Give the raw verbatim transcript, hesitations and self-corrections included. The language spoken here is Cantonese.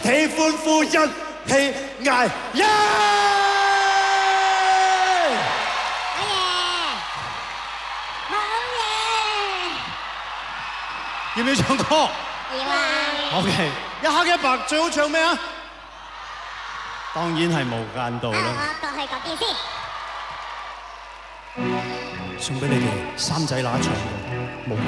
喜歡呼一氣嗌耶！ 好嘢，好嘢！ 要唔要唱歌？ 要啊。 OK， 一黑一白最好唱咩啊？當然係無間道啦。 我過去嗰邊先。 送俾你哋三仔乸唱嘅無間